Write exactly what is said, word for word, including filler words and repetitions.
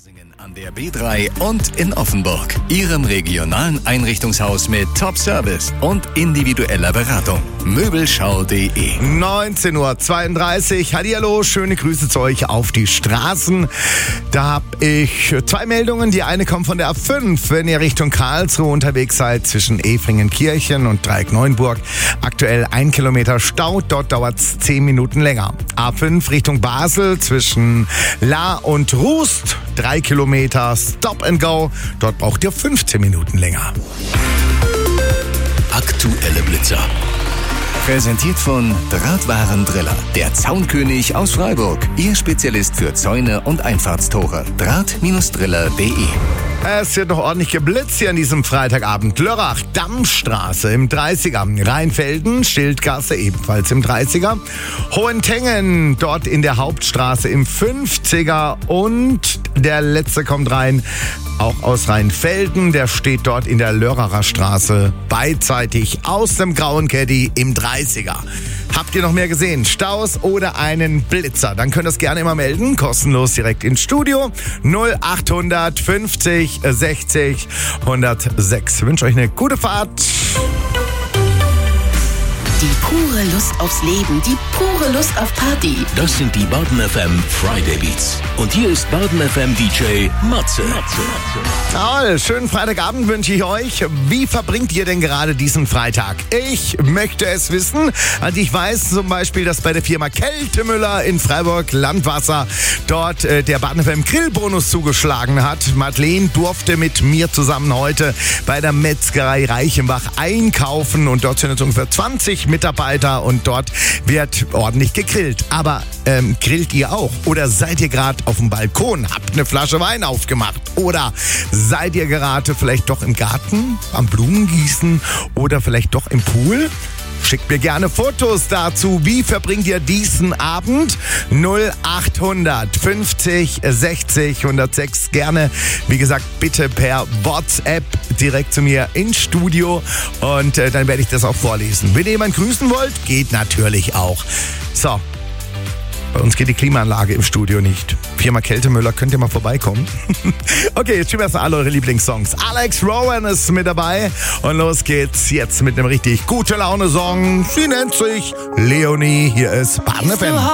Marzingen an der B drei und in Offenburg. Ihrem regionalen Einrichtungshaus mit Top-Service und individueller Beratung. Möbelschau punkt de neunzehn Uhr zweiunddreißig. Hallihallo, schöne Grüße zu euch auf die Straßen. Da habe ich zwei Meldungen. Die eine kommt von der A fünf, wenn ihr Richtung Karlsruhe unterwegs seid, zwischen Efringen-Kirchen und Dreieck-Neuenburg. Aktuell ein Kilometer Stau, dort dauert es zehn Minuten länger. A fünf Richtung Basel zwischen La und Rust, drei Kilometer Stop and Go. Dort braucht ihr fünfzehn Minuten länger. Aktuelle Blitzer. Präsentiert von Drahtwarendriller, der Zaunkönig aus Freiburg. Ihr Spezialist für Zäune und Einfahrtstore. Draht-Driller punkt de. Es wird noch ordentlich geblitzt hier an diesem Freitagabend. Lörrach, Dammstraße im dreißiger. Rheinfelden, Schildgasse ebenfalls im dreißiger. Hohentengen, dort in der Hauptstraße im fünfziger. Und der letzte kommt rein, auch aus Rheinfelden. Der steht dort in der Lörracher Straße beidseitig aus dem grauen Caddy im dreißiger. Habt ihr noch mehr gesehen? Staus oder einen Blitzer? Dann könnt ihr es gerne immer melden. Kostenlos direkt ins Studio. null achthundert fünfzig sechzig hundertsechs. Ich wünsche euch eine gute Fahrt. Die pure Lust aufs Leben, die pure Lust auf Party. Das sind die Baden F M Friday Beats. Und hier ist Baden F M D J Matze. Toll, schönen Freitagabend wünsche ich euch. Wie verbringt ihr denn gerade diesen Freitag? Ich möchte es wissen. Also ich weiß zum Beispiel, dass bei der Firma Kältemüller in Freiburg Landwasser dort äh, der Baden F M Grillbonus zugeschlagen hat. Madeleine durfte mit mir zusammen heute bei der Metzgerei Reichenbach einkaufen und dort sind jetzt ungefähr zwanzig Mitarbeiter und dort wird ordentlich gegrillt. Aber ähm, grillt ihr auch? Oder seid ihr gerade auf dem Balkon, habt eine Flasche Wein aufgemacht? Oder seid ihr gerade vielleicht doch im Garten, am Blumengießen oder vielleicht doch im Pool? Schickt mir gerne Fotos dazu. Wie verbringt ihr diesen Abend? null achthundert fünfzig sechzig hundertsechs. Gerne, wie gesagt, bitte per WhatsApp direkt zu mir ins Studio und äh, dann werde ich das auch vorlesen. Wenn ihr jemanden grüßen wollt, geht natürlich auch. So, bei uns geht die Klimaanlage im Studio nicht. Firma Kältemüller, könnt ihr mal vorbeikommen? Okay, jetzt spielen wir erstmal alle eure Lieblingssongs. Alex Rowan ist mit dabei und los geht's jetzt mit einem richtig gute Laune-Song. Sie nennt sich Leonie. Hier ist Baden F M.